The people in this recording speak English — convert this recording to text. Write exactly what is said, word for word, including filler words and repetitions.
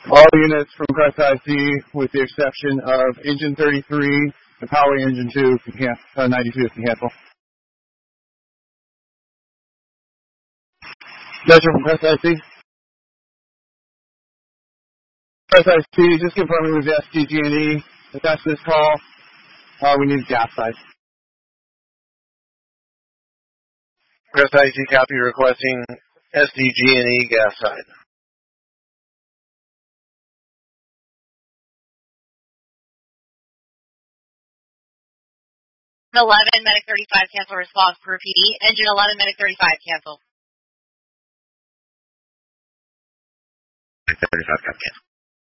All units from Crest I C, with the exception of engine thirty-three and power engine two, can cancel, uh, ninety-two can cancel. Measure from Crest I C. Crest I C, just confirming with the S D G and E. Attached to this call, uh, we need gas side. Crest I C, copy, requesting S D G and E gas side. eleven, Medic thirty-five, cancel response per P D. Engine eleven, Medic thirty-five, cancel. Medic thirty-five, got cancel.